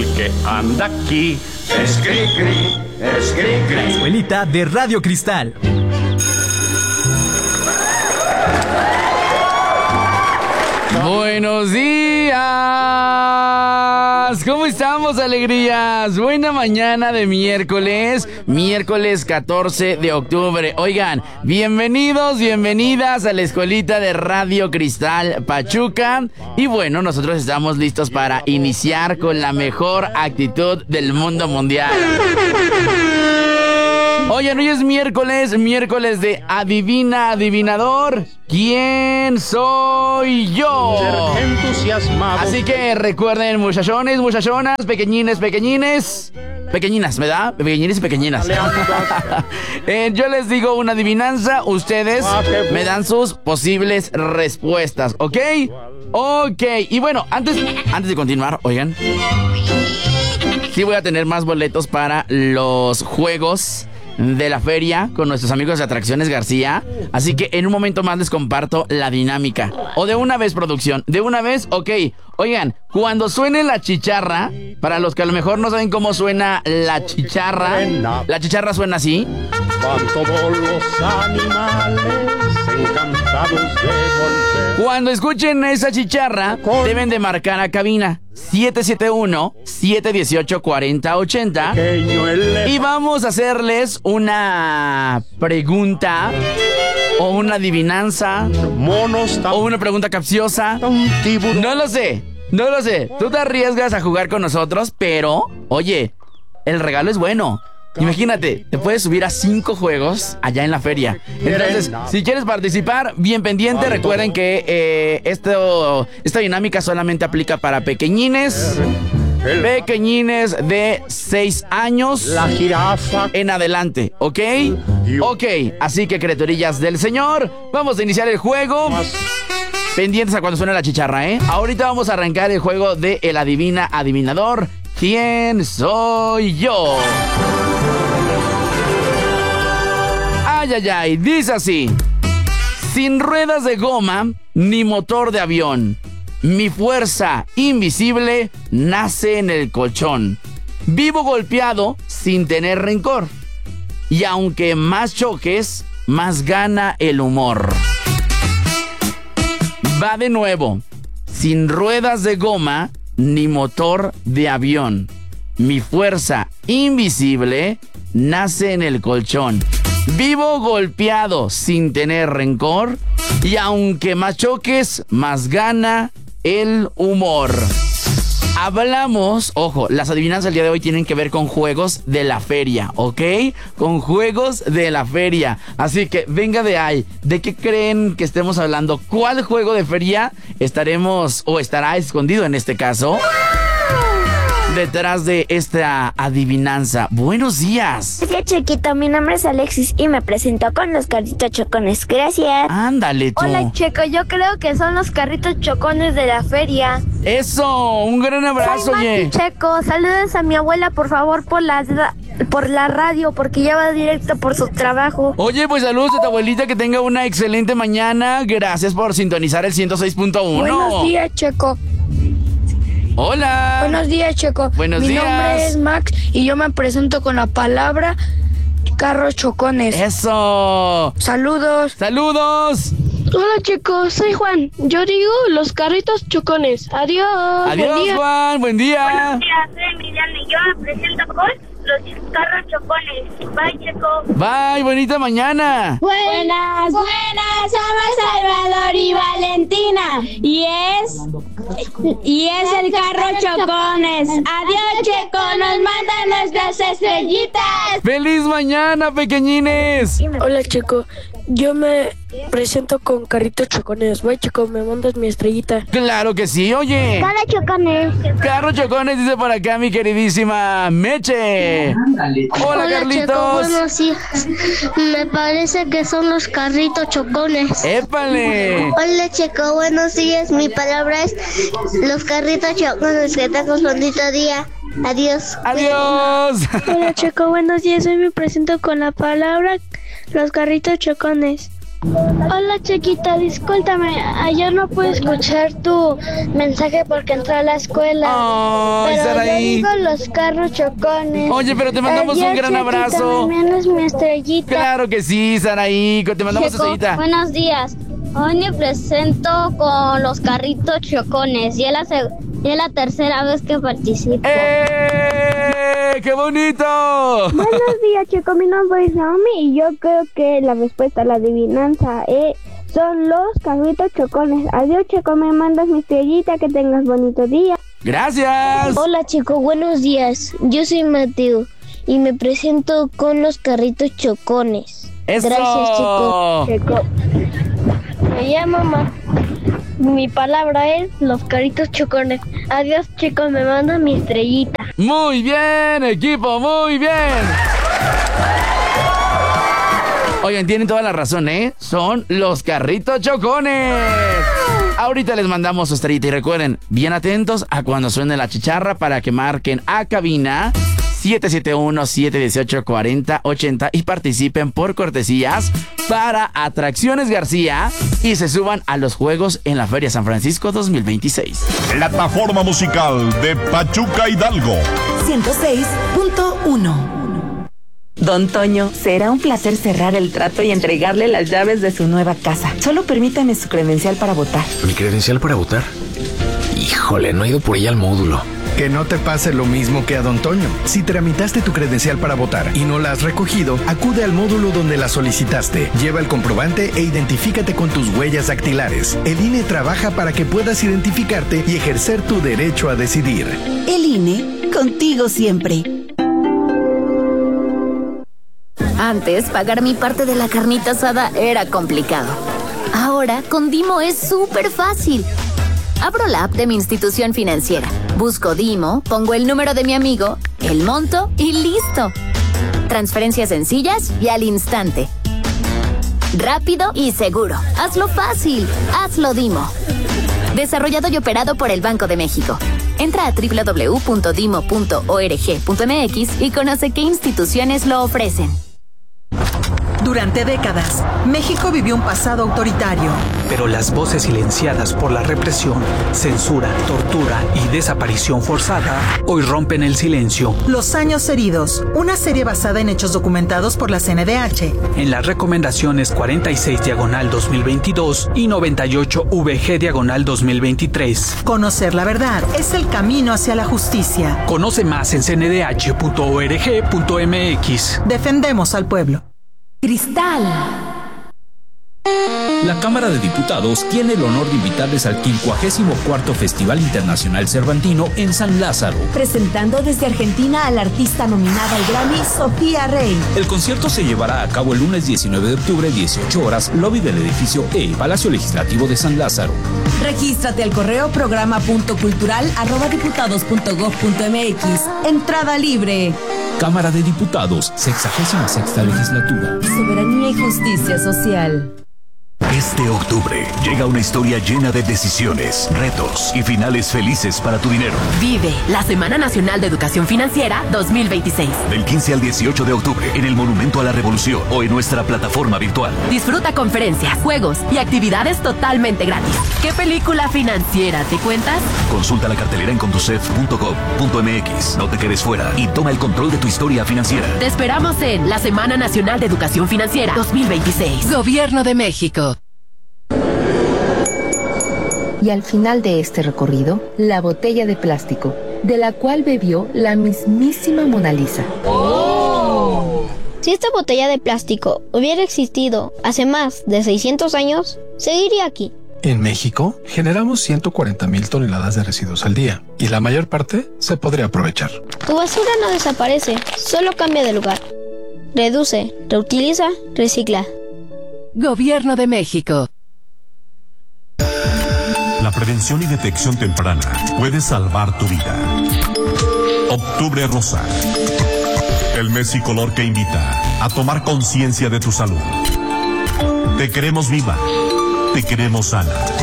el que anda aquí. Es cri-cri, es cri-cri. La escuelita de Radio Cristal. Buenos días. ¿Cómo estamos, alegrías? Buena mañana de miércoles 14 de octubre. Oigan, bienvenidos, bienvenidas a la escuelita de Radio Cristal Pachuca. Y bueno, nosotros estamos listos para iniciar con la mejor actitud del mundo mundial. Oigan, hoy es miércoles de Adivina, Adivinador. ¿Quién soy yo? Así que recuerden, muchachones, muchachonas, pequeñines, pequeñines. Pequeñinas, ¿verdad? Pequeñines y pequeñinas. Yo les digo una adivinanza, ustedes me dan sus posibles respuestas, ¿ok? Ok, y bueno, antes de continuar, oigan, sí voy a tener más boletos para los juegos de la feria con nuestros amigos de Atracciones García. Así que en un momento más les comparto la dinámica. O de una vez, producción. De una vez, ok. Oigan, cuando suene la chicharra, para los que a lo mejor no saben cómo suena la chicharra suena así. Van todos los animales encantados de volver. Cuando escuchen esa chicharra, deben de marcar a cabina 771-718-4080. Y vamos a hacerles una pregunta o una adivinanza o una pregunta capciosa. No lo sé. Tú te arriesgas a jugar con nosotros, pero, oye, el regalo es bueno. Imagínate, te puedes subir a 5 juegos allá en la feria. Entonces, si quieres participar, bien pendiente. Recuerden que esta dinámica solamente aplica para pequeñines de 6 años La jirafa en adelante, ¿ok? Ok, así que criaturillas del señor, vamos a iniciar el juego. Pendientes a cuando suene la chicharra, ¿eh? Ahorita vamos a arrancar el juego de El Adivina Adivinador. ¿Quién soy yo? Ay, ay, ay, dice así: sin ruedas de goma ni motor de avión, mi fuerza invisible nace en el colchón. Vivo golpeado sin tener rencor, y aunque más choques, más gana el humor. Va de nuevo: sin ruedas de goma ni motor de avión, mi fuerza invisible nace en el colchón. Vivo golpeado sin tener rencor, y aunque más choques, más gana el humor. Hablamos, ojo, las adivinanzas del día de hoy tienen que ver con juegos de la feria, ¿ok? Con juegos de la feria. Así que venga de ahí. ¿De qué creen que estemos hablando? ¿Cuál juego de feria estaremos o estará escondido en este caso detrás de esta adivinanza? Buenos días. Gracias, Chequito. Mi nombre es Alexis y me presento con los carritos chocones. Gracias. Ándale tú. Hola, Checo. Yo creo que son los carritos chocones de la feria. Eso, un gran abrazo, oye. Checo, saludos a mi abuela, por favor, por la radio, porque ya va directo por su trabajo. Oye, pues saludos a tu abuelita, que tenga una excelente mañana. Gracias por sintonizar el 106.1. Buenos días, Checo. Hola. Buenos días, Checo. Buenos días. Mi nombre es Max y yo me presento con la palabra carros chocones. Eso. Saludos. Saludos. Hola, chicos, soy Juan. Yo digo los carritos chocones. Adiós. Adiós, buen día. Juan. Buen día. Buenos días, soy Emiliano y yo me presento con los carros chocones. Bye, Checo. Bye, bonita mañana. Buenas, somos Salvador y Valentina. Y es el carro chocones. Adiós, Checo, nos mandan nuestras estrellitas. ¡Feliz mañana, pequeñines! Hola, Checo. Yo me presento con carritos chocones. Bye, Checo, me mandas mi estrellita. ¡Claro que sí! Oye, Carros chocones. Carro Chocones dice por acá mi queridísima Meche. Hola, Carlitos. Checo, buenos días. Me parece que son los carritos chocones. ¡Épale! Hola, Checo, buenos días. Mi palabra es los carritos chocones. Que tengas un bonito día. Adiós. ¡Adiós! Hola, Checo, buenos días. Hoy me presento con la palabra los carritos chocones. Hola, Chiquita, discúlpame, ayer no pude escuchar tu mensaje porque entré a la escuela. ¡Ay, pero Saraí! Saraí. Los carros chocones. Oye, pero te mandamos un gran abrazo. Es mi estrellita. Claro que sí, Saraí. Te mandamos estrellita. Buenos días. Hoy me presento con los carritos chocones. Y es la tercera vez que participo. ¡Qué bonito! Buenos días, chicos. Mi nombre es Naomi y yo creo que la respuesta a la adivinanza son los carritos chocones. Adiós, chicos. Me mandas mi estrellita. Que tengas bonito día. Gracias. Hola, chicos. Buenos días. Yo soy Mateo y me presento con los carritos chocones. ¡Eso! Gracias, chicos. Me llamo Mi palabra es los carritos chocones. Adiós, chicos, me mandan mi estrellita. Muy bien, equipo, muy bien. Oigan, tienen toda la razón, ¿eh? Son los carritos chocones. Ahorita les mandamos su estrellita y recuerden, bien atentos a cuando suene la chicharra para que marquen a cabina 771-718-4080 y participen por cortesías para Atracciones García y se suban a los juegos en la Feria San Francisco 2026. Plataforma musical de Pachuca Hidalgo. 106.1. Don Toño, será un placer cerrar el trato y entregarle las llaves de su nueva casa. Solo permítame su credencial para votar. ¿Mi credencial para votar? Híjole, no he ido por ella al módulo. Que no te pase lo mismo que a Don Toño. Si tramitaste tu credencial para votar y no la has recogido, acude al módulo donde la solicitaste. Lleva el comprobante e identifícate con tus huellas dactilares. El INE trabaja para que puedas identificarte y ejercer tu derecho a decidir. El INE, contigo siempre. Antes, pagar mi parte de la carnita asada era complicado. Ahora, con Dimo es súper fácil. Abro la app de mi institución financiera, busco Dimo, pongo el número de mi amigo, el monto y listo. Transferencias sencillas y al instante. Rápido y seguro. Hazlo fácil. Hazlo Dimo. Desarrollado y operado por el Banco de México. Entra a www.dimo.org.mx y conoce qué instituciones lo ofrecen. Durante décadas, México vivió un pasado autoritario. Pero las voces silenciadas por la represión, censura, tortura y desaparición forzada hoy rompen el silencio. Los años heridos, una serie basada en hechos documentados por la CNDH. En las recomendaciones 46/2022 y 98VG/2023. Conocer la verdad es el camino hacia la justicia. Conoce más en cndh.org.mx. Defendemos al pueblo. Cristal. La Cámara de Diputados tiene el honor de invitarles al 54º Festival Internacional Cervantino en San Lázaro. Presentando desde Argentina a la artista nominada al Grammy, Sofía Rey. El concierto se llevará a cabo el lunes 19 de octubre, 18 horas, lobby del edificio Palacio Legislativo de San Lázaro. Regístrate al correo programa.cultural@diputados.gov.mx. Entrada libre. Cámara de Diputados, 66ª Legislatura. Soberanía y justicia social. Este octubre llega una historia llena de decisiones, retos y finales felices para tu dinero. Vive la Semana Nacional de Educación Financiera 2026. Del 15 al 18 de octubre en el Monumento a la Revolución o en nuestra plataforma virtual. Disfruta conferencias, juegos y actividades totalmente gratis. ¿Qué película financiera te cuentas? Consulta la cartelera en conducef.gov.mx. No te quedes fuera y toma el control de tu historia financiera. Te esperamos en la Semana Nacional de Educación Financiera 2026. Gobierno de México. Y al final de este recorrido, la botella de plástico, de la cual bebió la mismísima Mona Lisa. ¡Oh! Si esta botella de plástico hubiera existido hace más de 600 años, seguiría aquí. En México, generamos 140,000 toneladas de residuos al día, y la mayor parte se podría aprovechar. Tu basura no desaparece, solo cambia de lugar. Reduce, reutiliza, recicla. Gobierno de México. La prevención y detección temprana puede salvar tu vida. Octubre Rosa. El mes y color que invita a tomar conciencia de tu salud. Te queremos viva. Te queremos sana.